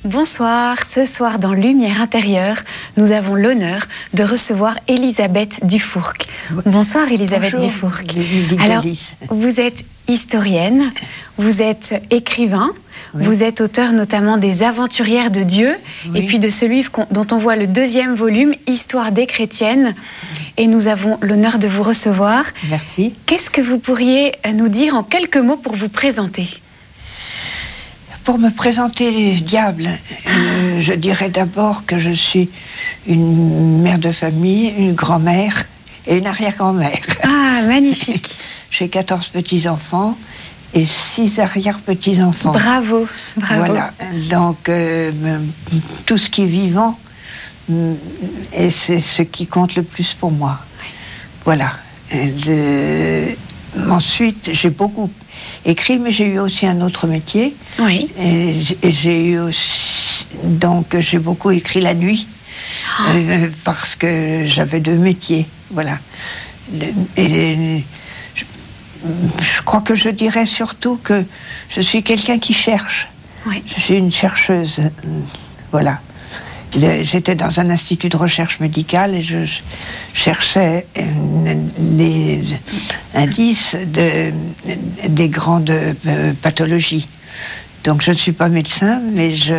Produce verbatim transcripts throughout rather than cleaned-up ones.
Bonsoir, ce soir dans Lumière intérieure, nous avons l'honneur de recevoir Elisabeth Dufourcq. Bonsoir Elisabeth Bonjour. Dufourcq. Alors, vous êtes historienne, vous êtes écrivain, oui. Vous êtes auteur notamment des Aventurières de Dieu, oui. Et puis de ce livre dont on voit le deuxième volume, Histoire des chrétiennes. Et nous avons l'honneur de vous recevoir. Merci. Qu'est-ce que vous pourriez nous dire en quelques mots pour vous présenter ? Pour me présenter, diable, euh, je dirais d'abord que je suis une mère de famille, une grand-mère et une arrière-grand-mère. Ah, magnifique. J'ai quatorze petits-enfants et six arrière-petits-enfants. Bravo, bravo. Voilà, donc euh, tout ce qui est vivant, et c'est ce qui compte le plus pour moi. Oui. Voilà. Et, ensuite, j'ai beaucoup écrit, mais j'ai eu aussi un autre métier. Oui. Et j'ai eu aussi, donc j'ai beaucoup écrit la nuit, oh. euh, parce que j'avais deux métiers. Voilà. Le, et, je, je crois que je dirais surtout que je suis quelqu'un qui cherche. Oui. Je suis une chercheuse. Voilà. J'étais dans un institut de recherche médicale et je cherchais les indices de, des grandes pathologies. Donc je ne suis pas médecin, mais je,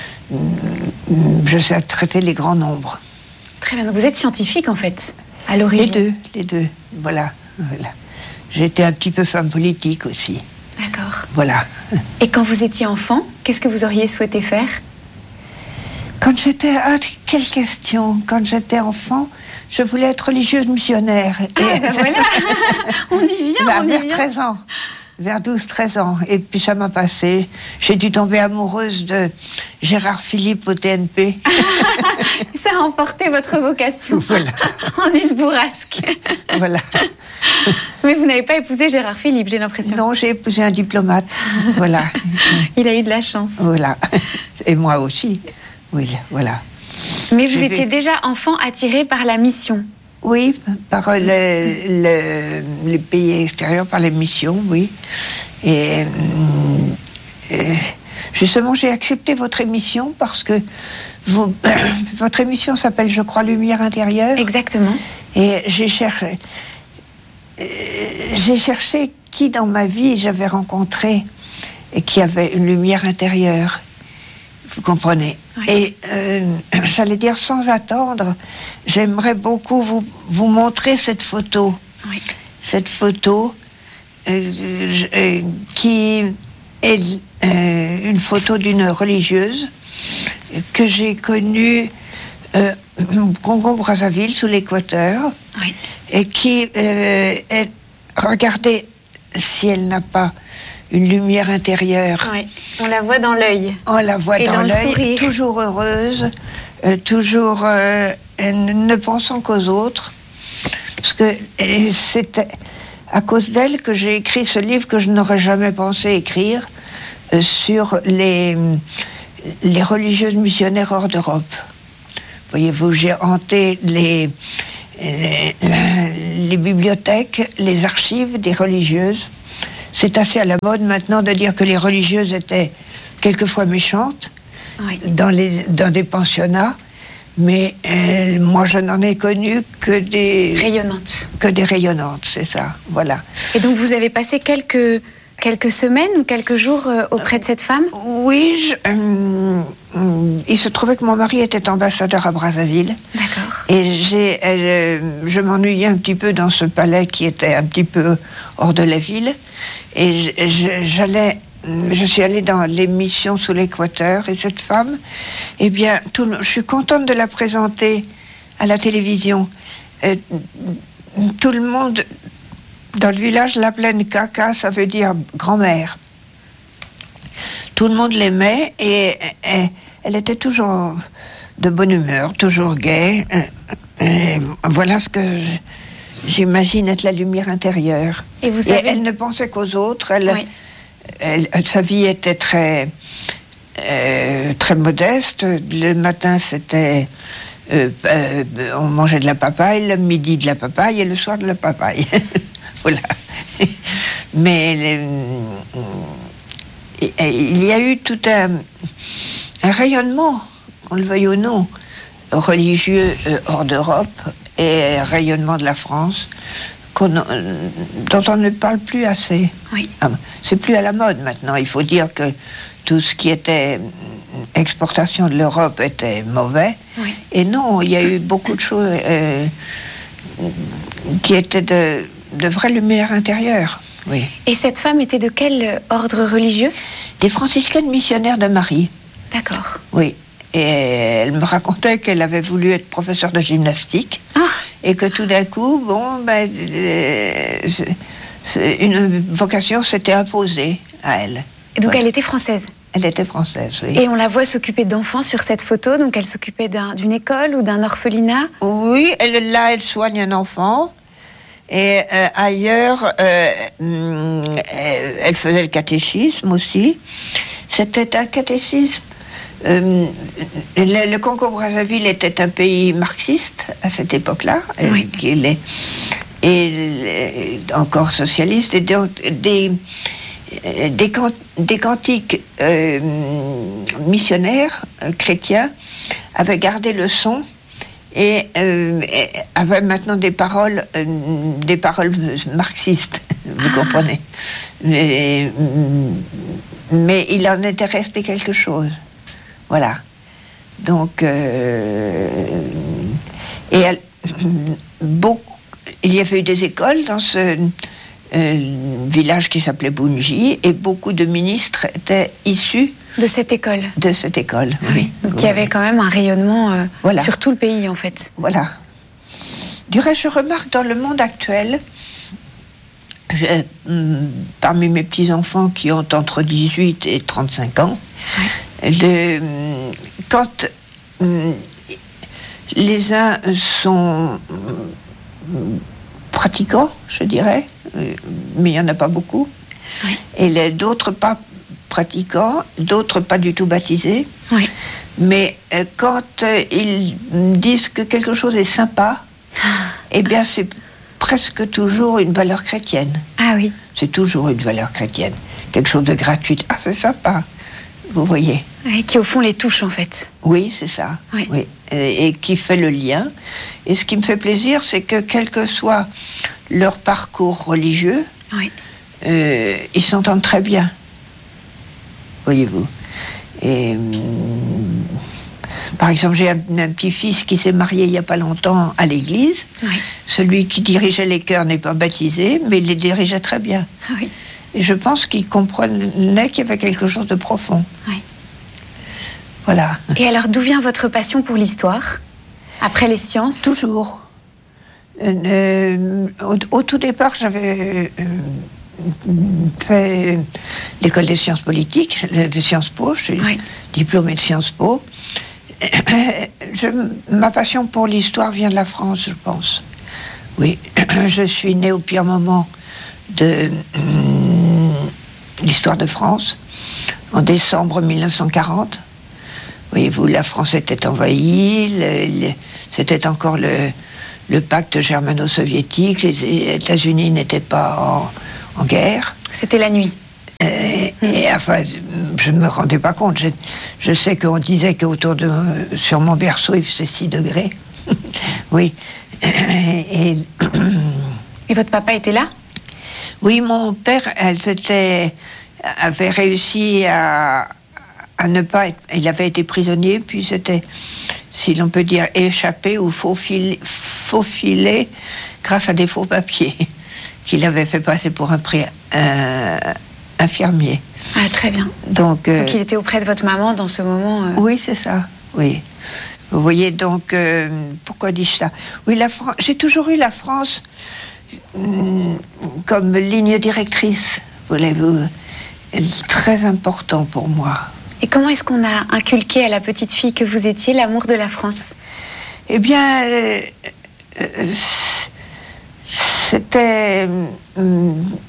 je sais traiter les grands nombres. Très bien, donc vous êtes scientifique en fait, à l'origine. Les deux, les deux, voilà. voilà. J'étais un petit peu femme politique aussi. D'accord. Voilà. Et quand vous étiez enfant, qu'est-ce que vous auriez souhaité faire ? Quand j'étais... Ah, quelle question. Quand j'étais enfant, je voulais être religieuse missionnaire. Ah, et ben voilà. On y vient, bah, on y vers vient. treize ans. Vers douze treize ans. Et puis ça m'a passé. J'ai dû tomber amoureuse de Gérard Philippe au T N P. Ça a emporté votre vocation. Voilà. En une bourrasque. Voilà. Mais vous n'avez pas épousé Gérard Philippe, j'ai l'impression. Non, j'ai épousé un diplomate. Voilà. Il a eu de la chance. Voilà. Et moi aussi. Oui, voilà. Mais vous étiez déjà enfant attiré par la mission. Oui, par le, le, les pays extérieurs, par les missions, oui. Et, et justement, j'ai accepté votre émission parce que vous, votre émission s'appelle, je crois, Lumière intérieure. Exactement. Et j'ai cherché, j'ai cherché qui dans ma vie j'avais rencontré et qui avait une lumière intérieure. Vous comprenez. Oui. Et euh, j'allais dire sans attendre, j'aimerais beaucoup vous, vous montrer cette photo. Oui. Cette photo euh, euh, qui est euh, une photo d'une religieuse que j'ai connue euh, au Congo-Brazzaville, sous l'Équateur, oui. Et qui euh, est... Regardez si elle n'a pas une lumière intérieure. Oui, on la voit dans l'œil. On la voit et dans, dans l'œil, toujours heureuse, euh, toujours euh, ne pensant qu'aux autres. Parce que c'est à cause d'elle que j'ai écrit ce livre que je n'aurais jamais pensé écrire euh, sur les, les religieuses missionnaires hors d'Europe. Voyez-vous, j'ai hanté les, les, les bibliothèques, les archives des religieuses. C'est assez à la mode maintenant de dire que les religieuses étaient quelquefois méchantes, oui. dans, les, dans des pensionnats, mais euh, moi je n'en ai connu que des... Rayonnantes. Que des rayonnantes, c'est ça, voilà. Et donc vous avez passé quelques, quelques semaines ou quelques jours euh, auprès de cette femme ? Oui, je, euh, euh, il se trouvait que mon mari était ambassadeur à Brazzaville. D'accord. Et j'ai, euh, je m'ennuyais un petit peu dans ce palais qui était un petit peu hors de la ville. Et je, je, j'allais, je suis allée dans l'émission Sous l'Équateur, et cette femme, eh bien, tout, je suis contente de la présenter à la télévision. Euh, tout le monde, dans le village, l'appelait Nkaka, ça veut dire grand-mère. Tout le monde l'aimait, et, et elle était toujours de bonne humeur, toujours gaie. Et, et voilà ce que... Je, J'imagine être la lumière intérieure. Et vous savez... Et elle ne pensait qu'aux autres. Elle, oui. elle, sa vie était très, euh, très modeste. Le matin, c'était... Euh, euh, on mangeait de la papaye, le midi de la papaye et le soir de la papaye. Voilà. Mais... Les, et, et, il y a eu tout un... un rayonnement, on le veuille ou non, religieux euh, hors d'Europe et rayonnement de la France qu'on, dont on ne parle plus assez. Oui. Ah, c'est plus à la mode maintenant. Il faut dire que tout ce qui était exportation de l'Europe était mauvais. Oui. Et non, il y a eu beaucoup de choses euh, qui étaient de, de vraies lumières intérieures. Oui. Et cette femme était de quel ordre religieux? Des franciscaines missionnaires de Marie. D'accord. Oui. Et elle me racontait qu'elle avait voulu être professeure de gymnastique. Ah. Et que tout d'un coup, bon, ben, euh, c'est, c'est une vocation s'était imposée à elle. Et donc voilà. elle était française? Elle était française, oui. Et on la voit s'occuper d'enfants sur cette photo, donc elle s'occupait d'un, d'une école ou d'un orphelinat? Oui, elle, là, elle soigne un enfant. Et euh, ailleurs, euh, elle, elle faisait le catéchisme aussi. C'était un catéchisme. Euh, le, le Congo-Brazzaville était un pays marxiste à cette époque-là, oui. euh, qu'il est, et encore socialiste, et donc des, des, can, des cantiques euh, missionnaires euh, chrétiens avaient gardé le son et, euh, et avaient maintenant des paroles, euh, des paroles marxistes, vous ah. comprenez. Mais, mais il en était resté quelque chose. Voilà. Donc, euh, et elle, beaucoup, il y avait eu des écoles dans ce euh, village qui s'appelait Bunji, et beaucoup de ministres étaient issus de cette école. De cette école, ah oui. Donc il y avait quand même un rayonnement euh, voilà. sur tout le pays, en fait. Voilà. Du reste, je remarque dans le monde actuel, je, hum, parmi mes petits-enfants qui ont entre dix-huit et trente-cinq ans, ouais. Le, quand hum, les uns sont hum, pratiquants, je dirais, mais il n'y en a pas beaucoup, oui. et les, d'autres pas pratiquants, d'autres pas du tout baptisés, oui. mais euh, quand euh, ils disent que quelque chose est sympa, ah. eh bien c'est presque toujours une valeur chrétienne. Ah oui. C'est toujours une valeur chrétienne. Quelque chose de gratuit. Ah, c'est sympa. Vous voyez. Et qui, au fond, les touche, en fait. Oui, c'est ça. Oui. Oui. Et, et qui fait le lien. Et ce qui me fait plaisir, c'est que, quel que soit leur parcours religieux, oui. euh, ils s'entendent très bien. Voyez-vous. Et, hum, par exemple, j'ai un, un petit-fils qui s'est marié il n'y a pas longtemps à l'église. Oui. Celui qui dirigeait les chœurs n'est pas baptisé, mais il les dirigeait très bien. Ah oui. Et je pense qu'il comprenait qu'il y avait quelque chose de profond. Oui. Voilà. Et alors, d'où vient votre passion pour l'histoire? Après les sciences? Toujours. Euh, euh, au, au tout départ, j'avais euh, fait l'école des sciences politiques, de Sciences Po, je suis oui. diplômée de Sciences Po. Je, ma passion pour l'histoire vient de la France, je pense. Oui, je suis née au pire moment de l'histoire de France, en décembre mille neuf cent quarante. Voyez-vous, la France était envahie, le, le, c'était encore le, le pacte germano-soviétique, les États-Unis n'étaient pas en, en guerre. C'était la nuit. Et, et enfin, je ne me rendais pas compte. Je, je sais qu'on disait qu'autour de, sur mon berceau, il faisait six degrés. Oui. Et, et, et votre papa était là? Oui, mon père, elles étaient, avait réussi à, à ne pas être... Il avait été prisonnier, puis c'était, si l'on peut dire, échappé ou faufilé, faufilé grâce à des faux papiers qu'il avait fait passer pour un, pré, un infirmier. Ah, très bien. Donc, euh, donc il était auprès de votre maman dans ce moment euh... Oui, c'est ça, oui. Vous voyez, donc, euh, pourquoi dis-je ça? Oui, la France, j'ai toujours eu la France hum, comme ligne directrice, voulez-vous, très important pour moi. Et comment est-ce qu'on a inculqué à la petite fille que vous étiez l'amour de la France? Eh bien, euh, euh, c'était, euh,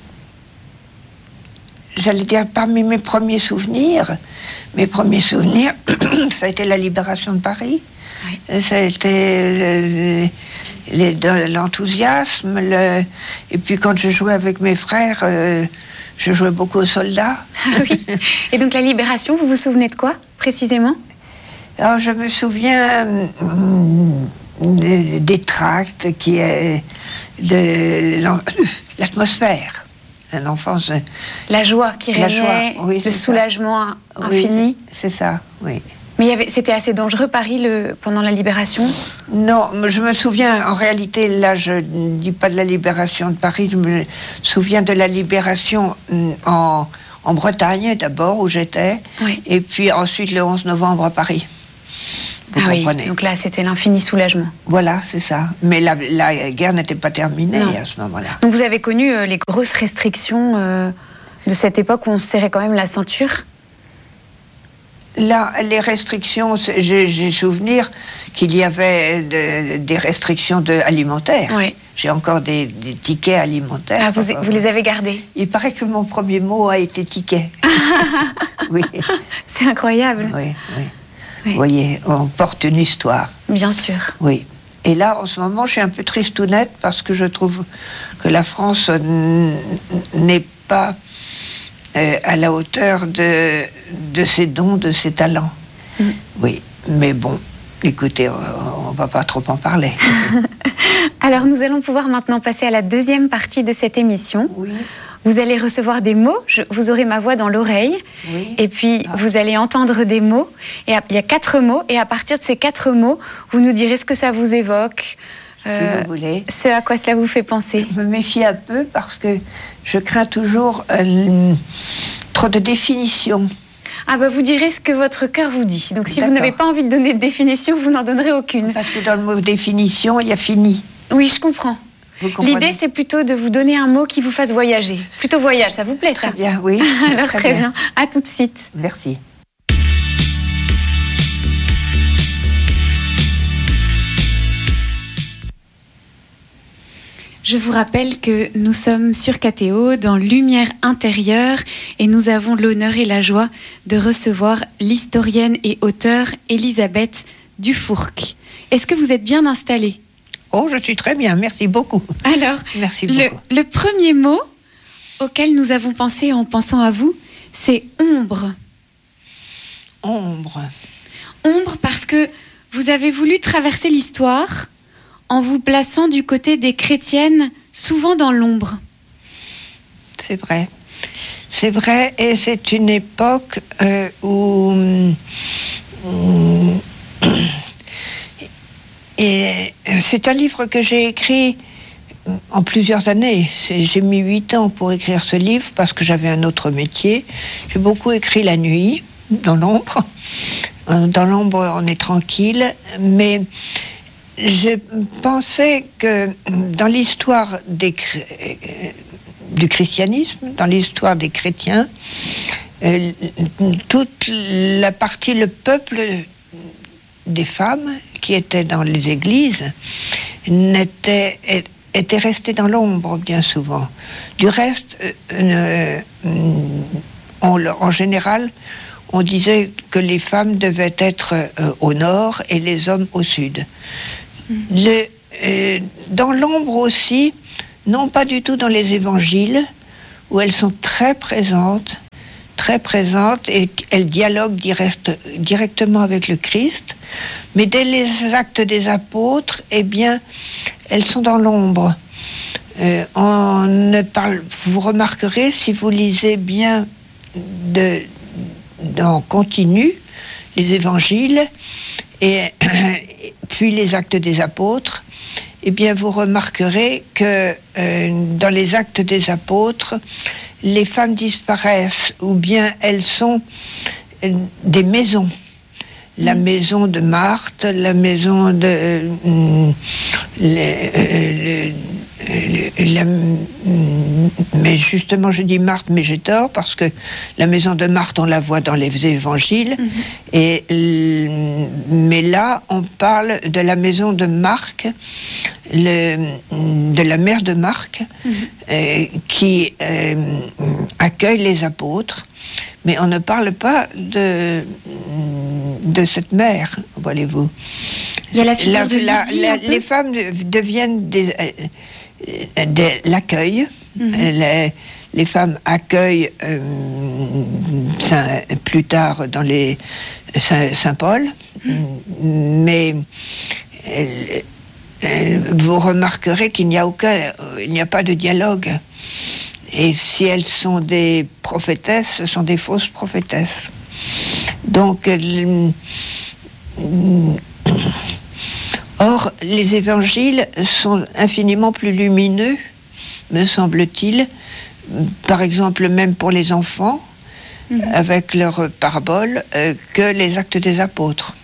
j'allais dire, parmi mes premiers souvenirs, mes premiers souvenirs, ça a été la libération de Paris. Oui. Ça a été euh, les, de, l'enthousiasme, le, et puis quand je jouais avec mes frères, euh, je jouais beaucoup aux soldats. Ah oui. Et donc la libération, vous vous souvenez de quoi, précisément? Alors, je me souviens des, des tracts qui est de l'atmosphère. Un enfant, se... La joie qui régnait, la joie, oui, le soulagement ça. infini. Oui, c'est ça, oui. Mais il y avait, c'était assez dangereux, Paris, le, pendant la Libération ? Non, je me souviens, en réalité, là, je ne dis pas de la Libération de Paris, je me souviens de la Libération en, en Bretagne, d'abord, où j'étais, oui. Et puis ensuite le onze novembre à Paris. Vous ah comprenez. Oui, donc là, c'était l'infini soulagement. Voilà, c'est ça. Mais la, la guerre n'était pas terminée non. à ce moment-là. Donc vous avez connu euh, les grosses restrictions euh, de cette époque où on se serrait quand même la ceinture ? Là, les restrictions, j'ai, j'ai souvenir qu'il y avait de, des restrictions de, alimentaires. Oui. J'ai encore des, des tickets alimentaires. Ah, vous, vous les avez gardés ? Il paraît que mon premier mot a été ticket. Oui. C'est incroyable. Oui, oui. Oui. Vous voyez, on porte une histoire. Bien sûr. Oui. Et là, en ce moment, je suis un peu tristounette parce que je trouve que la France n'est pas euh, à la hauteur de, de ses dons, de ses talents. Mm. Oui, mais bon, écoutez, on ne va pas trop en parler. Alors, nous allons pouvoir maintenant passer à la deuxième partie de cette émission. Oui. Vous allez recevoir des mots, je, vous aurez ma voix dans l'oreille, oui. Et puis ah. vous allez entendre des mots. Et à, il y a quatre mots, et à partir de ces quatre mots, vous nous direz ce que ça vous évoque, euh, si vous voulez. Ce à quoi cela vous fait penser. Je me méfie un peu parce que je crains toujours euh, trop de définitions. Ah bah vous direz ce que votre cœur vous dit. Donc si D'accord. vous n'avez pas envie de donner de définition, vous n'en donnerez aucune. Parce que dans le mot définition, il y a fini. Oui, je comprends. L'idée, c'est plutôt de vous donner un mot qui vous fasse voyager. Plutôt voyage, ça vous plaît, ça ? Très bien, oui. Alors, très, très bien. bien. À tout de suite. Merci. Je vous rappelle que nous sommes sur K T O dans Lumière intérieure et nous avons l'honneur et la joie de recevoir l'historienne et auteure Elisabeth Dufourcq. Est-ce que vous êtes bien installée ? Oh, je suis très bien, merci beaucoup. Alors, merci le, beaucoup. le premier mot auquel nous avons pensé en pensant à vous, c'est ombre. Ombre. Ombre parce que vous avez voulu traverser l'histoire en vous plaçant du côté des chrétiennes, souvent dans l'ombre. C'est vrai. C'est vrai, et c'est une époque euh, où... où Et c'est un livre que j'ai écrit en plusieurs années. C'est, j'ai mis huit ans pour écrire ce livre parce que j'avais un autre métier. J'ai beaucoup écrit la nuit, dans l'ombre. Dans l'ombre, on est tranquille. Mais je pensais que dans l'histoire des, du christianisme, dans l'histoire des chrétiens, euh, toute la partie, le peuple des femmes qui étaient dans les églises n'étaient, étaient restées dans l'ombre bien souvent. Du reste, euh, on, en général, on disait que les femmes devaient être euh, au nord et les hommes au sud. Mmh. Le, euh, dans l'ombre aussi, non pas du tout dans les évangiles, où elles sont très présentes, très présentes et elles dialoguent direct, directement avec le Christ, mais dès les actes des apôtres, eh bien, elles sont dans l'ombre. Euh, on ne parle, vous remarquerez, si vous lisez bien de, en continu les évangiles et puis les actes des apôtres, eh bien, vous remarquerez que euh, dans les actes des apôtres, les femmes disparaissent, ou bien elles sont euh, des maisons. La mmh. maison de Marthe, la maison de... Euh, les, euh, le, la, mais justement, je dis Marthe, mais j'ai tort, parce que la maison de Marthe, on la voit dans les évangiles, mmh. et, mais là, on parle de la maison de Marc, le, de la mère de Marc, mmh. euh, qui euh, accueille les apôtres, mais on ne parle pas de, de cette mère, voyez-vous. Il y a la figure la, de Lydie, la, la, les femmes deviennent des, euh, de l'accueil, mmh. les, les femmes accueillent euh, Saint, plus tard dans les Saint, Saint-Paul, mais euh, euh, vous remarquerez qu'il n'y a aucun, il n'y a pas de dialogue. Et si elles sont des prophétesses, ce sont des fausses prophétesses. Donc, euh, or, les évangiles sont infiniment plus lumineux, me semble-t-il, par exemple même pour les enfants, mmh. avec leurs paraboles, euh, que les actes des apôtres.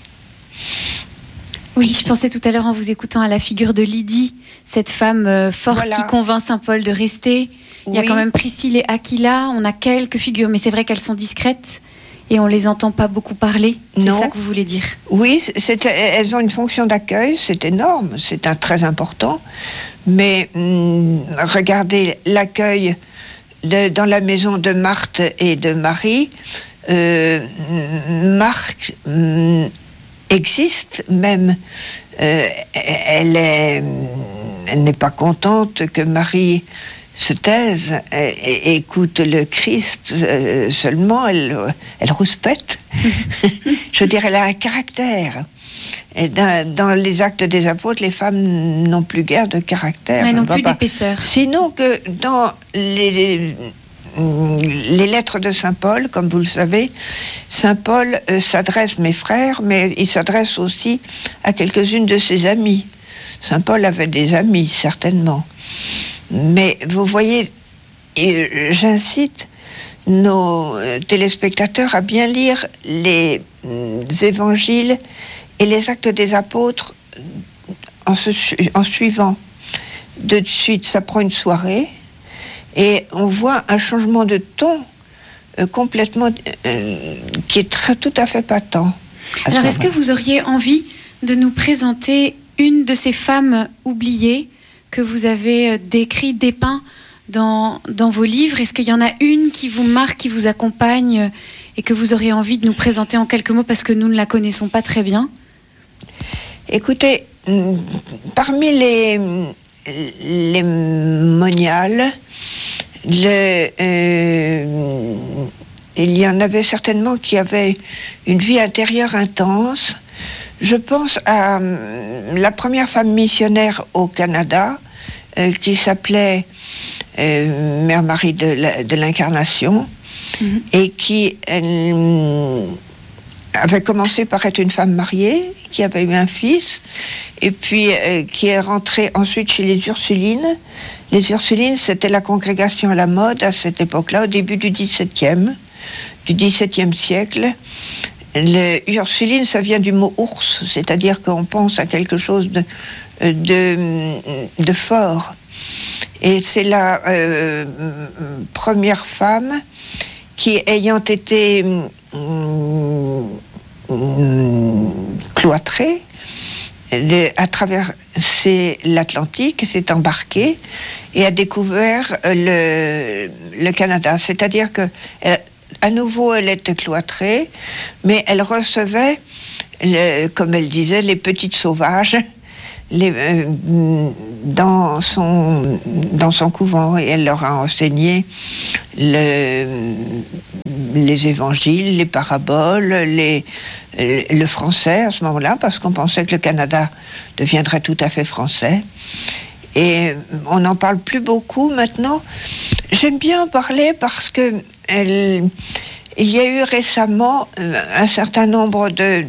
Oui, je pensais tout à l'heure en vous écoutant à la figure de Lydie, cette femme euh, forte voilà. qui convainc saint Paul de rester. Il oui. y a quand même Priscille et Aquila, on a quelques figures, mais c'est vrai qu'elles sont discrètes et on ne les entend pas beaucoup parler. C'est non. ça que vous voulez dire? Oui, c'est, elles ont une fonction d'accueil, c'est énorme, c'est un, très important. Mais hum, regardez l'accueil de, dans la maison de Marthe et de Marie. Euh, Marthe hum, existe même. Euh, elle est, elle n'est pas contente que Marie se taise et, et écoute le Christ euh, seulement, elle, elle rouspète. Je veux dire, elle a un caractère. Et dans, dans les actes des apôtres, les femmes n'ont plus guère de caractère. Mais non plus d'épaisseur. Sinon que dans les, les, les lettres de saint Paul, comme vous le savez, saint Paul euh, s'adresse, mes frères, mais il s'adresse aussi à quelques-unes de ses amies. Saint Paul avait des amis, certainement. Mais vous voyez, j'incite nos téléspectateurs à bien lire les évangiles et les actes des apôtres en, se, en suivant. De suite, ça prend une soirée et on voit un changement de ton euh, complètement euh, qui est très, tout à fait patent. Alors, est-ce que vous auriez envie de nous présenter une de ces femmes oubliées que vous avez décrit, dépeint dans, dans vos livres? Est-ce qu'il y en a une qui vous marque, qui vous accompagne et que vous auriez envie de nous présenter en quelques mots parce que nous ne la connaissons pas très bien? Écoutez, parmi les, les moniales, le, euh, il y en avait certainement qui avaient une vie intérieure intense. Je pense à euh, la première femme missionnaire au Canada, euh, qui s'appelait euh, Mère Marie de, la, de l'Incarnation, mm-hmm. et qui euh, avait commencé par être une femme mariée, qui avait eu un fils, et puis euh, qui est rentrée ensuite chez les Ursulines. Les Ursulines, c'était la congrégation à la mode à cette époque-là, au début du dix-septième, du dix-septième siècle. Le Ursuline, ça vient du mot ours, c'est-à-dire qu'on pense à quelque chose de, de, de fort. Et c'est la euh, première femme qui, ayant été euh, cloîtrée, a traversé l'Atlantique, s'est embarquée et a découvert le, le Canada. C'est-à-dire que elle, à nouveau, elle était cloîtrée, mais elle recevait, le, comme elle disait, les petites sauvages les, euh, dans, son, dans son couvent, et elle leur a enseigné le, les évangiles, les paraboles, les, le français à ce moment-là, parce qu'on pensait que le Canada deviendrait tout à fait français. Et on n'en parle plus beaucoup maintenant. J'aime bien en parler parce que elle, il y a eu récemment un certain nombre de,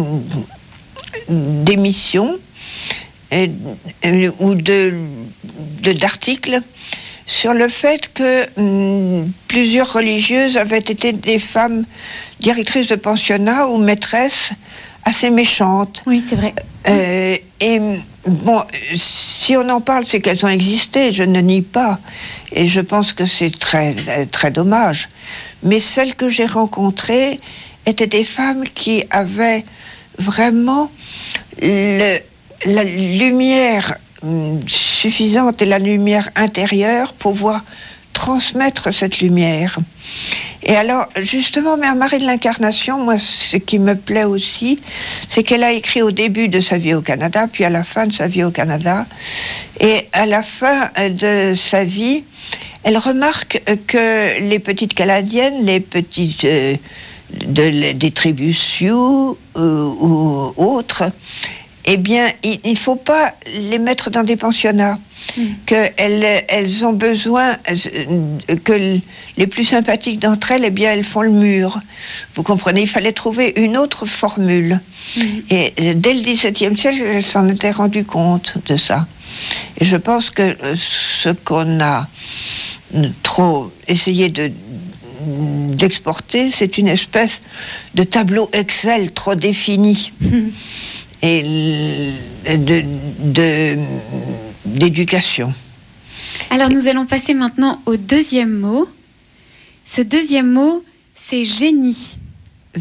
d'émissions et, ou de, de, d'articles sur le fait que hum, plusieurs religieuses avaient été des femmes directrices de pensionnats ou maîtresses assez méchantes. Oui, c'est vrai. Euh, et bon, si on en parle, c'est qu'elles ont existé, je ne nie pas. Et je pense que c'est très, très dommage. Mais celles que j'ai rencontrées étaient des femmes qui avaient vraiment le, la lumière suffisante et la lumière intérieure pour pouvoir transmettre cette lumière. Et alors, justement, Mère Marie de l'Incarnation, moi, ce qui me plaît aussi, c'est qu'elle a écrit au début de sa vie au Canada, puis à la fin de sa vie au Canada. Et à la fin de sa vie, elle remarque que les petites Canadiennes, les petites euh, de, des tribus Sioux euh, ou autres, eh bien, il ne faut pas les mettre dans des pensionnats. Mmh. Qu'elles elles ont besoin, que les plus sympathiques d'entre elles, eh bien, elles font le mur. Vous comprenez, il fallait trouver une autre formule. Mmh. Et dès le dix-septième siècle, elles s'en étaient rendues compte de ça. Et je pense que ce qu'on a trop essayé de, d'exporter, c'est une espèce de tableau Excel trop défini. Mmh. Et de, de, d'éducation. Alors nous allons passer maintenant au deuxième mot. Ce deuxième mot, c'est génie. Véni ?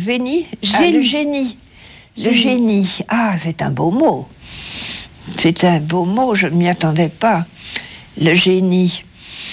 Génie. Ah, le génie. Le génie. génie. Ah, c'est un beau mot. C'est un beau mot, je ne m'y attendais pas. Le génie.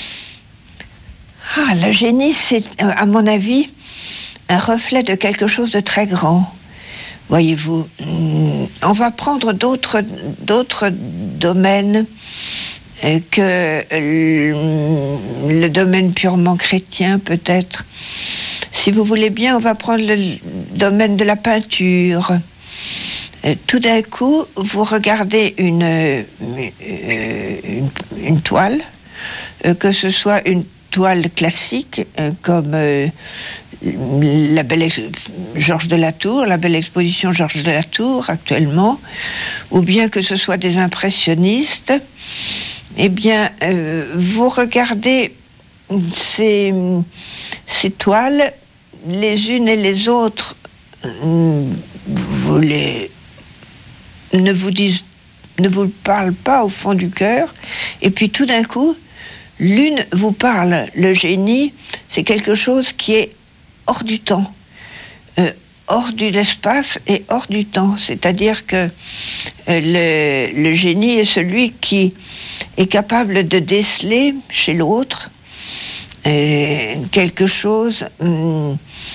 Ah, le génie, c'est, à mon avis, un reflet de quelque chose de très grand. Voyez-vous, on va prendre d'autres, d'autres domaines que le domaine purement chrétien, peut-être. Si vous voulez bien, on va prendre le domaine de la peinture. Tout d'un coup, vous regardez une, une, une toile, que ce soit une toile classique, comme la belle ex- Georges de la Tour, la belle exposition Georges de la Tour actuellement, ou bien que ce soit des impressionnistes, eh bien, euh, vous regardez ces, ces toiles, les unes et les autres, vous les, ne vous disent, ne vous parlent pas au fond du cœur, et puis tout d'un coup, l'une vous parle. Le génie, c'est quelque chose qui est hors du temps, euh, hors de l'espace et hors du temps. C'est-à-dire que euh, le, le génie est celui qui est capable de déceler chez l'autre euh, quelque chose euh,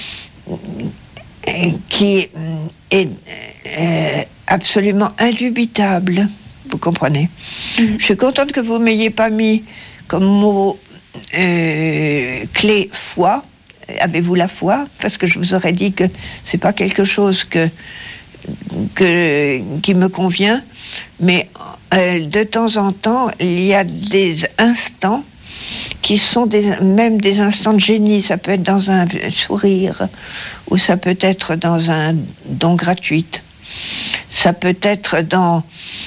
qui est euh, absolument indubitable. Vous comprenez ? Mmh. Je suis contente que vous ne m'ayez pas mis comme mot euh, clé foi. Avez-vous la foi ? Parce que je vous aurais dit que c'est pas quelque chose que, que, qui me convient, mais euh, de temps en temps, il y a des instants qui sont des, même des instants de génie. Ça peut être dans un sourire, ou ça peut être dans un don gratuit. Ça peut être dans,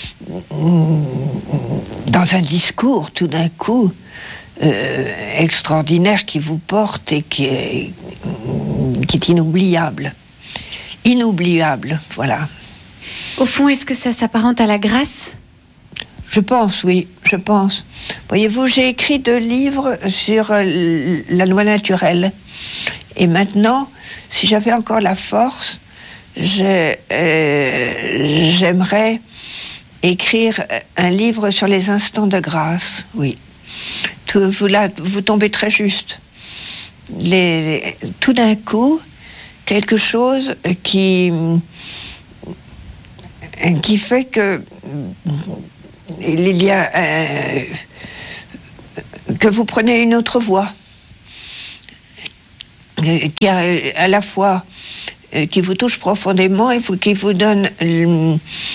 dans un discours, tout d'un coup, Euh, extraordinaire qui vous porte et qui est, qui est inoubliable. Inoubliable, voilà. Au fond, est-ce que ça s'apparente à la grâce ? Je pense, oui, je pense. Voyez-vous, j'ai écrit deux livres sur euh, la loi naturelle. Et maintenant, si j'avais encore la force, je, euh, j'aimerais écrire un livre sur les instants de grâce, oui. Tout, vous, là, vous tombez très juste. Les, les, tout d'un coup, quelque chose qui, qui fait que il y a euh, que vous prenez une autre voie, qui a à la fois euh, qui vous touche profondément et qui vous donne euh,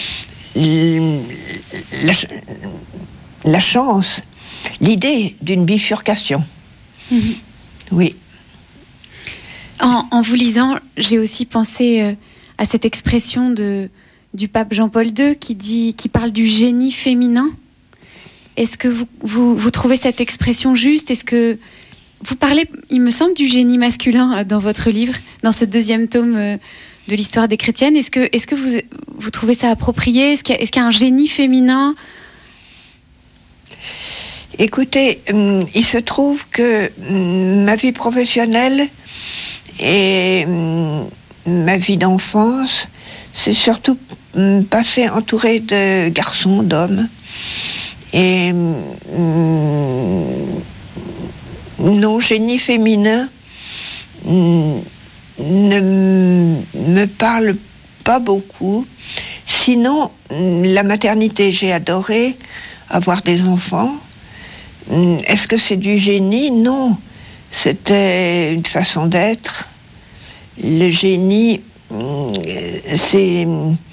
la, la chance, l'idée d'une bifurcation. Mmh. Oui. En, en vous lisant, j'ai aussi pensé euh, à cette expression de, du pape Jean-Paul deux qui, dit, qui parle du génie féminin. Est-ce que vous, vous, vous trouvez cette expression juste ? Est-ce que vous parlez, il me semble, du génie masculin dans votre livre, dans ce deuxième tome euh, de l'histoire des chrétiennes. Est-ce que, est-ce que vous, vous trouvez ça approprié ? Est-ce qu'il y a, est-ce qu'il y a un génie féminin ? Écoutez, hum, il se trouve que hum, ma vie professionnelle et hum, ma vie d'enfance, c'est surtout hum, passé entouré de garçons, d'hommes. Et hum, non, génie féminin hum, ne me parle pas beaucoup. Sinon, hum, la maternité, j'ai adoré avoir des enfants. Est-ce que c'est du génie? Non. C'était une façon d'être. Le génie, c'est...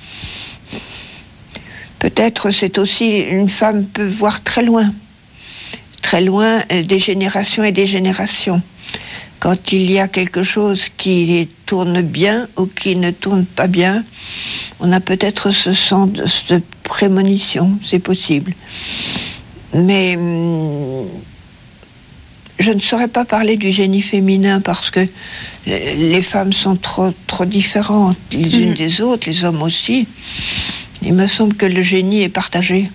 Peut-être c'est aussi... Une femme peut voir très loin. Très loin des générations et des générations. Quand il y a quelque chose qui tourne bien ou qui ne tourne pas bien, on a peut-être ce sens de cette prémonition, c'est possible. Mais je ne saurais pas parler du génie féminin parce que les femmes sont trop, trop différentes les unes mmh. des autres, les hommes aussi. Il me semble que le génie est partagé.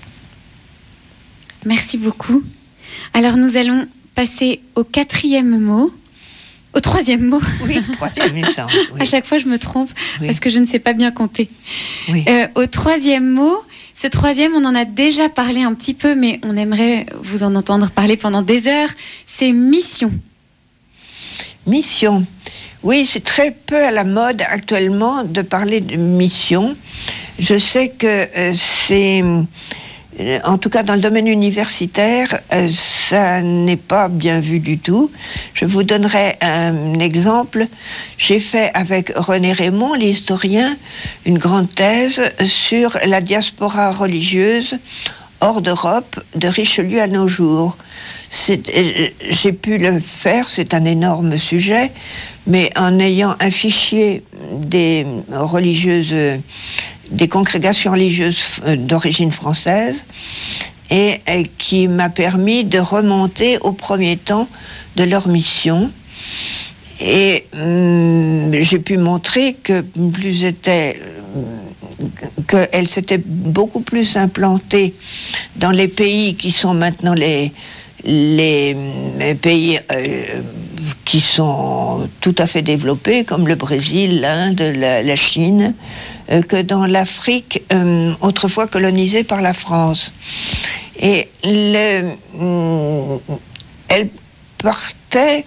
Merci beaucoup. Alors nous allons passer au quatrième mot. Au troisième mot. Oui, troisième, il me semble. Oui. À chaque fois, je me trompe oui. parce que je ne sais pas bien compter. Oui. Euh, au troisième mot, ce troisième, on en a déjà parlé un petit peu, mais on aimerait vous en entendre parler pendant des heures. C'est mission. Mission. Oui, c'est très peu à la mode actuellement de parler de mission. Je sais que euh, c'est... En tout cas, dans le domaine universitaire, euh, ça n'est pas bien vu du tout. Je vous donnerai un exemple. J'ai fait avec René Raymond, l'historien, une grande thèse sur la diaspora religieuse hors d'Europe, de Richelieu à nos jours. C'est, euh, j'ai pu le faire, c'est un énorme sujet, mais en ayant un fichier des religieuses... Euh, des congrégations religieuses d'origine française et, et qui m'a permis de remonter au premier temps de leur mission. Et hum, j'ai pu montrer que plus était, qu'elles s'étaient beaucoup plus implantées dans les pays qui sont maintenant les, les, les pays euh, qui sont tout à fait développés, comme le Brésil, l'Inde, la, la Chine, euh, que dans l'Afrique, euh, autrefois colonisée par la France. Et le, euh, elle partait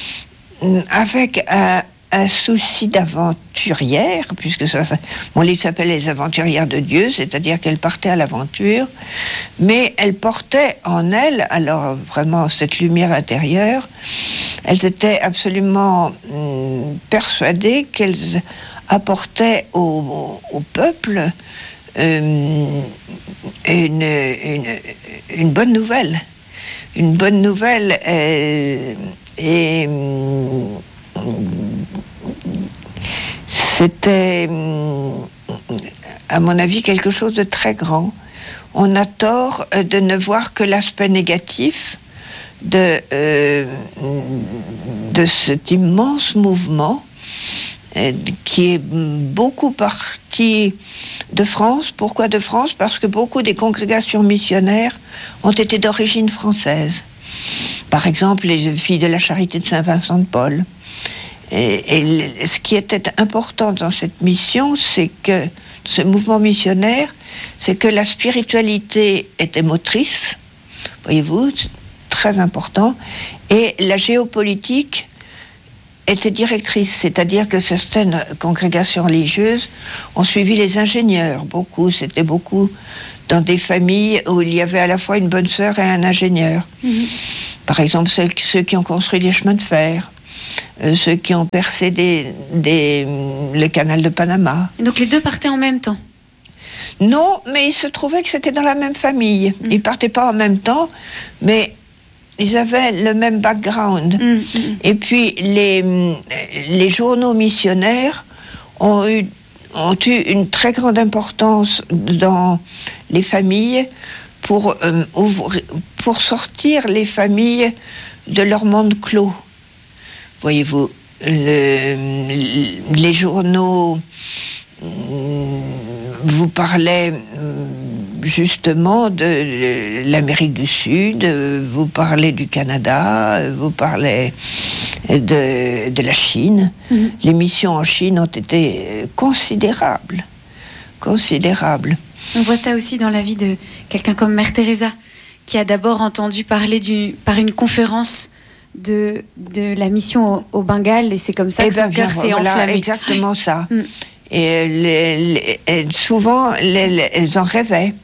avec un, un souci d'aventurière, puisque ça, ça, mon livre s'appelle Les aventurières de Dieu, c'est-à-dire qu'elle partait à l'aventure, mais elle portait en elle, alors vraiment cette lumière intérieure, elles étaient absolument hum, persuadées qu'elles apportaient au, au peuple euh, une, une, une bonne nouvelle. Une bonne nouvelle euh, et euh, c'était, euh, à mon avis, quelque chose de très grand. On a tort de ne voir que l'aspect négatif de, euh, de cet immense mouvement euh, qui est beaucoup parti de France. Pourquoi de France ? Parce que beaucoup des congrégations missionnaires ont été d'origine française. Par exemple, les filles de la Charité de Saint-Vincent de Paul. Et, et ce qui était important dans cette mission, c'est que, ce mouvement missionnaire, c'est que la spiritualité était motrice, voyez-vous, très important, et la géopolitique était directrice, c'est-à-dire que certaines congrégations religieuses ont suivi les ingénieurs, beaucoup, c'était beaucoup dans des familles où il y avait à la fois une bonne sœur et un ingénieur. Mmh. Par exemple, ceux, ceux qui ont construit des chemins de fer, euh, ceux qui ont percé des, des, le canal de Panama. Et donc les deux partaient en même temps ? Non, mais il se trouvait que c'était dans la même famille. Mmh. Ils ne partaient pas en même temps, mais ils avaient le même background. Mmh, mmh. Et puis, les, les journaux missionnaires ont eu, ont eu une très grande importance dans les familles pour, euh, ouvrir, pour sortir les familles de leur monde clos. Voyez-vous, le, les journaux vous parlaient justement de l'Amérique du Sud, vous parlez du Canada, vous parlez de, de la Chine. Mmh. Les missions en Chine ont été considérables, considérables. On voit ça aussi dans la vie de quelqu'un comme Mère Teresa, qui a d'abord entendu parler du, par une conférence de, de la mission au, au Bengale, et c'est comme ça que son cœur s'est voilà, enflammé. Exactement ça. Mmh. Et les, les, souvent, les, les, elles en rêvaient.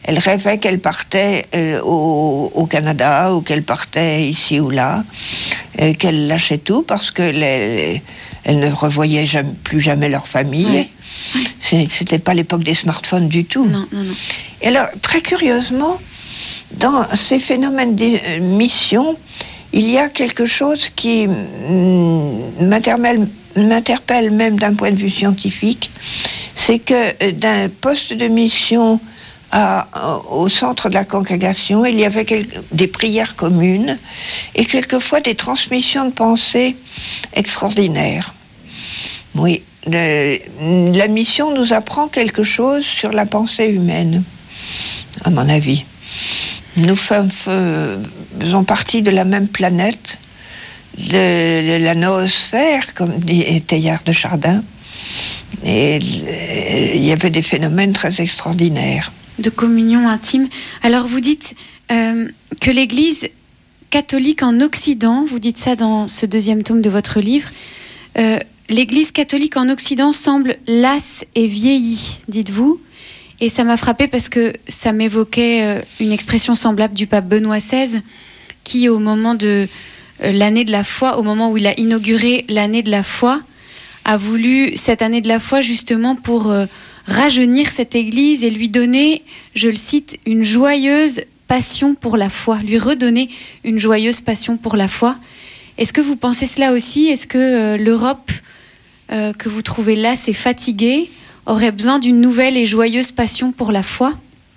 elle rêvait qu'elle partait euh, au, au Canada, ou qu'elle partait ici ou là, euh, qu'elle lâchait tout parce que les, elles ne revoyaient jamais, plus jamais leur famille. Ouais. C'est, c'était pas l'époque des smartphones du tout. Non, non, non. Et alors, très curieusement, dans ces phénomènes de mission, il y a quelque chose qui m'interpelle, m'interpelle même d'un point de vue scientifique, c'est que d'un poste de mission à, au centre de la congrégation, il y avait quelques, des prières communes et quelquefois des transmissions de pensées extraordinaires. Oui, le, la mission nous apprend quelque chose sur la pensée humaine, à mon avis. Nous faisons partie de la même planète, de, de la noosphère, comme dit Teilhard de Chardin, et il y avait des phénomènes très extraordinaires. De communion intime. Alors vous dites euh, que l'Église catholique en Occident, vous dites ça dans ce deuxième tome de votre livre, euh, l'Église catholique en Occident semble lasse et vieillie, dites-vous. Et ça m'a frappée parce que ça m'évoquait une expression semblable du pape Benoît seize, qui au moment de l'année de la foi, au moment où il a inauguré l'année de la foi, a voulu cette année de la foi justement pour rajeunir cette Église et lui donner, je le cite, une joyeuse passion pour la foi, lui redonner une joyeuse passion pour la foi. Est-ce que vous pensez cela aussi ? Est-ce que l'Europe euh, que vous trouvez lasse et fatiguée aurait besoin d'une nouvelle et joyeuse passion pour la foi ?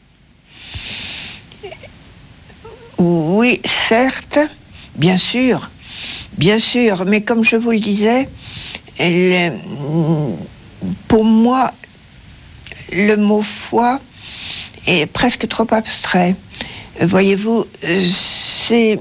Oui, certes, bien sûr, bien sûr, mais comme je vous le disais, elle, pour moi, le mot foi est presque trop abstrait. Voyez-vous, c'est...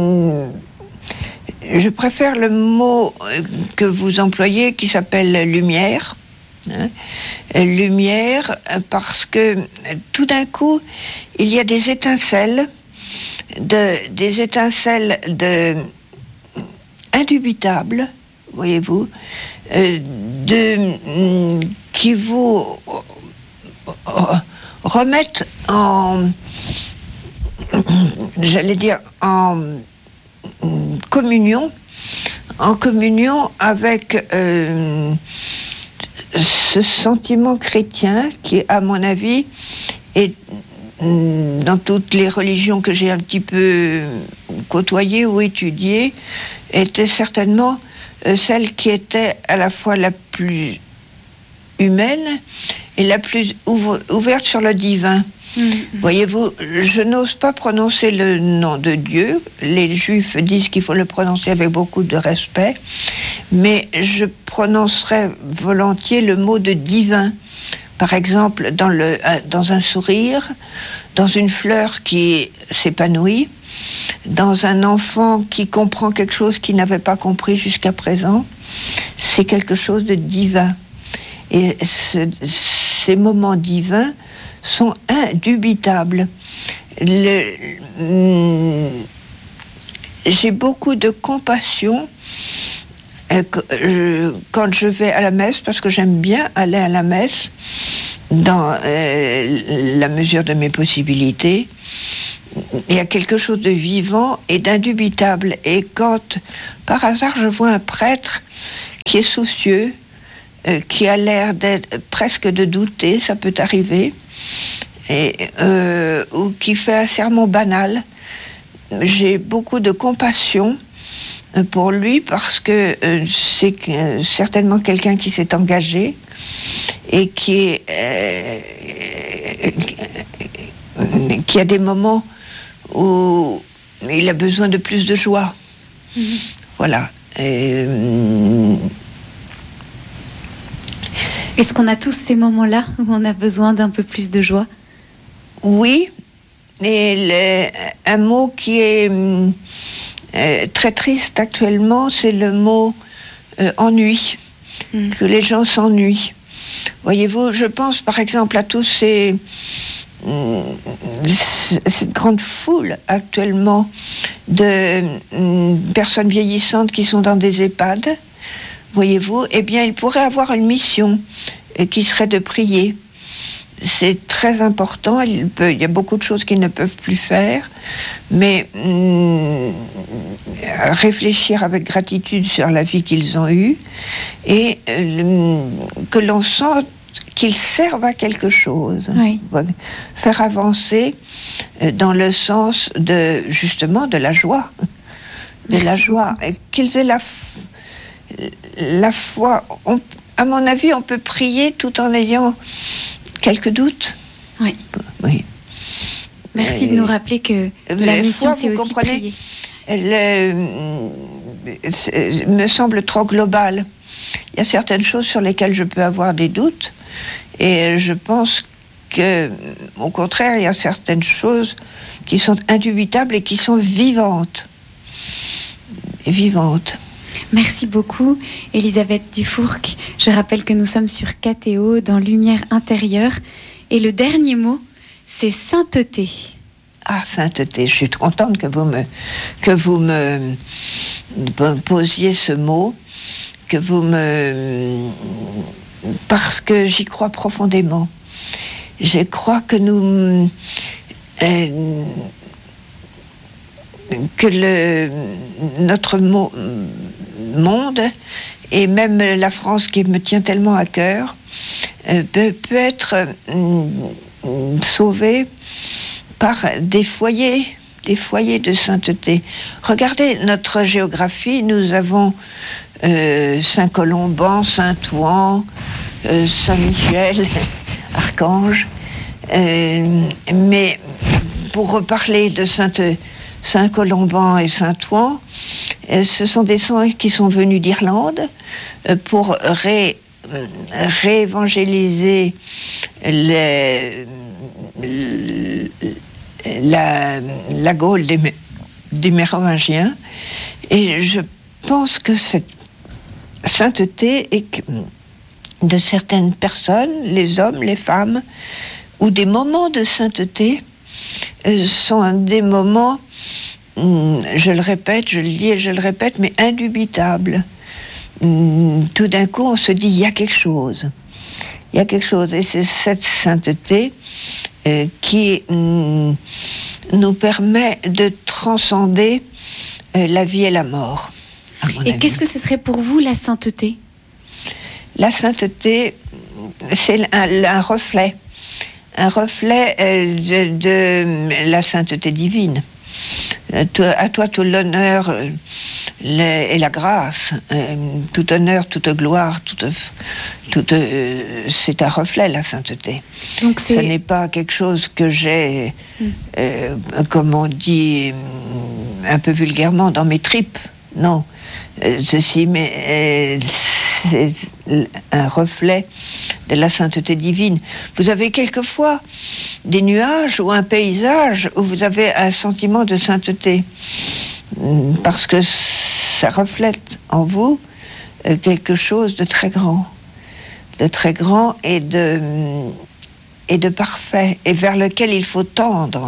Je préfère le mot que vous employez qui s'appelle lumière. Hein, lumière, parce que tout d'un coup, il y a des étincelles, de, des étincelles de, indubitables, voyez-vous, euh, de, qui vous remettent en, j'allais dire, en communion, en communion avec... Euh, ce sentiment chrétien qui, à mon avis, est dans toutes les religions que j'ai un petit peu côtoyées ou étudiées, était certainement celle qui était à la fois la plus humaine et la plus ouv- ouverte sur le divin. Mmh. Voyez-vous, je n'ose pas prononcer le nom de Dieu. Les Juifs disent qu'il faut le prononcer avec beaucoup de respect, mais je prononcerai volontiers le mot de divin. Par exemple, dans, le, dans un sourire, dans une fleur qui s'épanouit, dans un enfant qui comprend quelque chose qu'il n'avait pas compris jusqu'à présent, c'est quelque chose de divin. Et ce, ces moments divins sont indubitables. Le, hum, j'ai beaucoup de compassion euh, je, quand je vais à la messe, parce que j'aime bien aller à la messe dans euh, la mesure de mes possibilités. Il y a quelque chose de vivant et d'indubitable. Et quand, par hasard, je vois un prêtre qui est soucieux, euh, qui a l'air d'être presque de douter, ça peut arriver, et, euh, ou qui fait un sermon banal, j'ai beaucoup de compassion pour lui parce que euh, c'est euh, certainement quelqu'un qui s'est engagé et qui est euh, qui a des moments où il a besoin de plus de joie. Mmh. Voilà. Et, euh, Est-ce qu'on a tous ces moments-là où on a besoin d'un peu plus de joie ? Oui. Et le, un mot qui est euh, très triste actuellement, c'est le mot euh, ennui. Mmh. Que les gens s'ennuient. Voyez-vous, je pense par exemple à tous ces cette grande foule actuellement de euh, personnes vieillissantes qui sont dans des EHPAD, voyez-vous, eh bien, ils pourraient avoir une mission euh, qui serait de prier. c'est très important. Il, peut, il y a beaucoup de choses qu'ils ne peuvent plus faire, mais hum, réfléchir avec gratitude sur la vie qu'ils ont eue et euh, que l'on sente qu'ils servent à quelque chose. Oui. Faire avancer dans le sens de, justement, de la joie. De Merci la joie. beaucoup. Et qu'ils aient la, la foi. On, à mon avis, on peut prier tout en ayant quelques doutes. Oui. Oui. Merci Et de nous rappeler que la mission, foi, c'est vous aussi comprenez, prier. elle euh, me semble trop globale. Il y a certaines choses sur lesquelles je peux avoir des doutes, et je pense que, au contraire, il y a certaines choses qui sont indubitables et qui sont vivantes. Et vivantes. Merci beaucoup, Elisabeth Dufourcq. Je rappelle que nous sommes sur K T O dans Lumière intérieure. Et le dernier mot, c'est sainteté. Ah, sainteté, je suis contente que vous me, que vous me, me posiez ce mot, que vous me... parce que j'y crois profondément. Je crois que nous... Euh, que le, notre mo- monde, et même la France qui me tient tellement à cœur, euh, peut, peut être euh, sauvée par des foyers, des foyers de sainteté. Regardez notre géographie, nous avons euh, Saint-Colomban, Saint-Ouen, euh, Saint-Michel, Archange, euh, mais pour reparler de Sainte, Saint-Colomban et Saint-Ouen, euh, ce sont des saints qui sont venus d'Irlande euh, pour ré, euh, réévangéliser les, les, la, la Gaule des, des Mérovingiens, et je pense que cette sainteté est de certaines personnes, les hommes, les femmes, ou des moments de sainteté euh, sont des moments, hum, je le répète, je le dis et je le répète, mais indubitables. Hum, tout d'un coup, on se dit, il y a quelque chose. Il y a quelque chose, et c'est cette sainteté euh, qui hum, nous permet de transcender euh, la vie et la mort. Et avis. Qu'est-ce que ce serait pour vous la sainteté ? La sainteté, c'est un, un reflet, un reflet euh, de, de la sainteté divine. Euh, à toi tout l'honneur euh, le, et la grâce, euh, tout honneur, toute gloire, toute, toute, euh, c'est un reflet, la sainteté. Donc c'est... Ce n'est pas quelque chose que j'ai, mm. euh, comme on dit un peu vulgairement, dans mes tripes. Non, euh, ceci, mais euh, c'est un reflet de la sainteté divine. Vous avez quelquefois des nuages ou un paysage où vous avez un sentiment de sainteté, parce que ça reflète en vous quelque chose de très grand, de très grand et de, et de parfait, et vers lequel il faut tendre.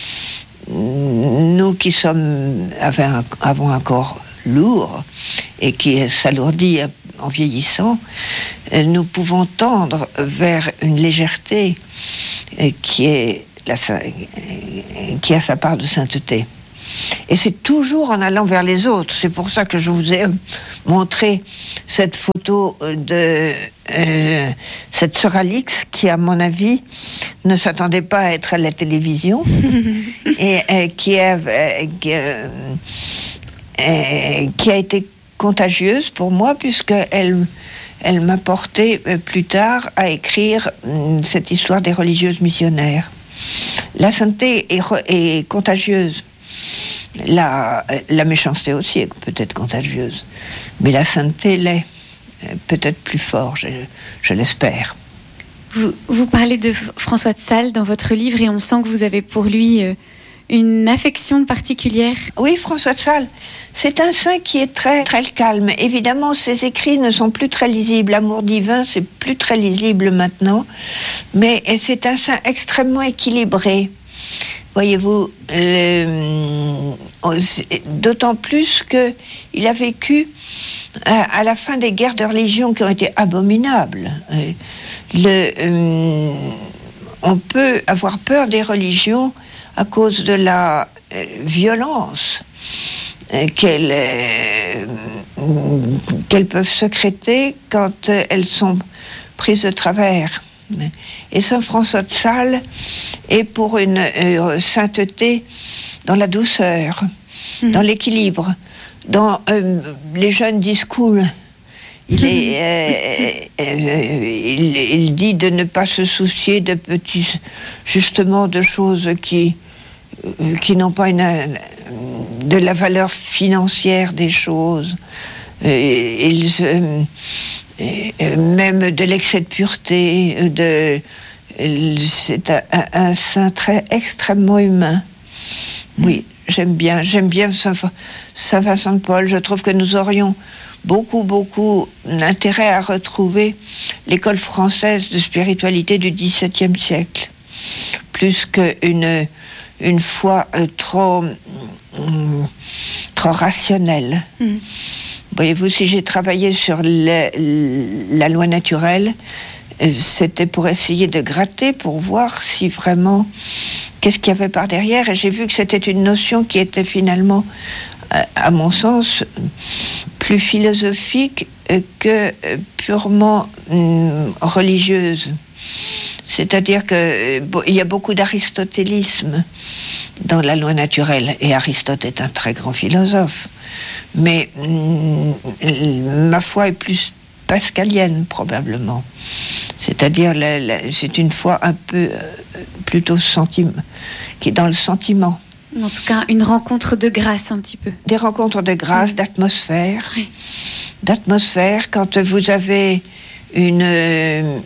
Nous qui sommes, avons un corps lourd et qui s'alourdit en vieillissant, nous pouvons tendre vers une légèreté qui est la, qui a sa part de sainteté. Et c'est toujours en allant vers les autres. C'est pour ça que je vous ai montré cette photo de euh, cette sœur Alix qui, à mon avis, ne s'attendait pas à être à la télévision et euh, qui, a, euh, qui, euh, euh, qui a été contagieuse pour moi, puisqu'elle elle m'a porté euh, plus tard à écrire euh, cette histoire des religieuses missionnaires. La sainteté est, re- est contagieuse. La, la méchanceté aussi est peut-être contagieuse, mais la sainteté l'est, peut-être plus fort, je, je l'espère. Vous, vous parlez de François de Sales dans votre livre et on sent que vous avez pour lui une affection particulière. Oui, François de Sales, c'est un saint qui est très, très calme. Évidemment, ses écrits ne sont plus très lisibles. L'amour divin, c'est plus très lisible maintenant, mais c'est un saint extrêmement équilibré. Voyez-vous, le, d'autant plus qu'il a vécu à, à la fin des guerres de religion qui ont été abominables. Le, euh, on peut avoir peur des religions à cause de la euh, violence euh, qu'elles, euh, qu'elles peuvent sécréter quand euh, elles sont prises de travers. Et Saint François de Sales est pour une euh, sainteté dans la douceur, mmh. dans l'équilibre, dans euh, les jeunes disent cool. Il, est, euh, euh, il, il dit de ne pas se soucier de petits, justement, de choses qui, euh, qui n'ont pas une, de la valeur financière des choses. Euh, il, euh, euh, même de l'excès de pureté, de, euh, c'est un, un saint très extrêmement humain. Oui, j'aime bien, j'aime bien Saint, Saint Vincent de Paul. Je trouve que nous aurions beaucoup, beaucoup d'intérêt à retrouver l'école française de spiritualité du dix-septième siècle, plus qu'une une foi euh, trop, euh, trop rationnelle. Mm. Voyez-vous, si j'ai travaillé sur la, la loi naturelle, c'était pour essayer de gratter, pour voir si vraiment, qu'est-ce qu'il y avait par derrière, et j'ai vu que c'était une notion qui était finalement, à mon sens, plus philosophique que purement hum, religieuse. C'est-à-dire qu'il y a beaucoup d'aristotélisme dans la loi naturelle, et Aristote est un très grand philosophe. Mais hum, ma foi est plus pascalienne, probablement. C'est-à-dire, la, la, c'est une foi un peu euh, plutôt sentiment, qui est dans le sentiment. En tout cas, une rencontre de grâce, un petit peu. Des rencontres de grâce, oui. d'atmosphère. Oui. D'atmosphère, quand vous avez une, euh,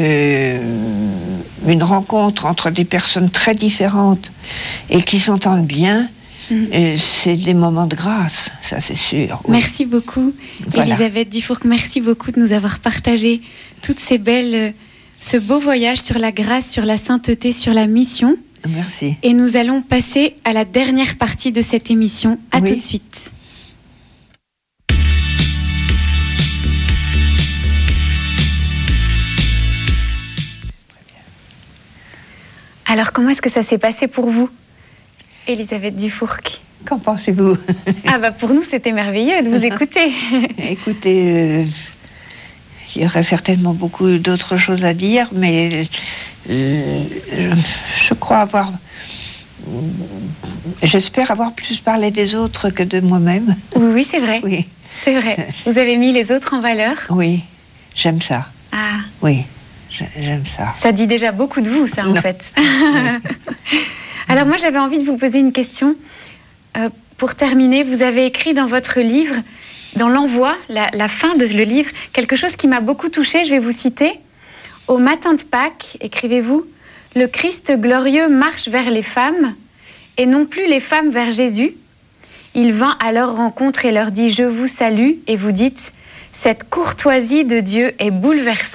une rencontre entre des personnes très différentes et qui s'entendent bien, mmh. euh, c'est des moments de grâce, ça c'est sûr. Oui. Merci beaucoup, voilà. Elisabeth Dufourcq, merci beaucoup de nous avoir partagé toutes ces belles, ce beau voyage sur la grâce, sur la sainteté, sur la mission. Merci. Et nous allons passer à la dernière partie de cette émission. À oui. tout de suite. Alors, comment est-ce que ça s'est passé pour vous, Elisabeth Dufourcq? Qu'en pensez-vous? Ah bah pour nous, c'était merveilleux de vous écouter. Écoutez, euh, il y aurait certainement beaucoup d'autres choses à dire, mais euh, je crois avoir... J'espère avoir plus parlé des autres que de moi-même. Oui, oui, c'est vrai. Oui. C'est vrai. Vous avez mis les autres en valeur. Oui, j'aime ça. Ah. Oui, j'aime ça. Ça dit déjà beaucoup de vous, ça, en non. fait. Oui. Alors moi, j'avais envie de vous poser une question. Euh, pour terminer, vous avez écrit dans votre livre, dans l'envoi, la, la fin de le livre, quelque chose qui m'a beaucoup touchée. Je vais vous citer. « Au matin de Pâques, écrivez-vous, le Christ glorieux marche vers les femmes, et non plus les femmes vers Jésus. Il vint à leur rencontre et leur dit « Je vous salue » et vous dites « Cette courtoisie de Dieu est bouleversante. »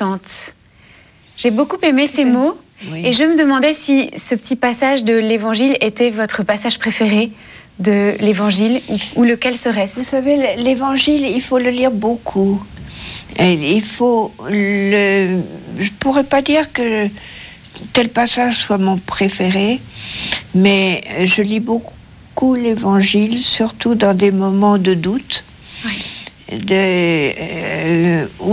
J'ai beaucoup aimé ces mots, oui. Et je me demandais si ce petit passage de l'Évangile était votre passage préféré de l'Évangile, ou, ou lequel serait-ce? Vous savez, l'Évangile, il faut le lire beaucoup. Et il faut le... Je ne pourrais pas dire que tel passage soit mon préféré, mais je lis beaucoup l'Évangile, surtout dans des moments de doute, oui. de, euh,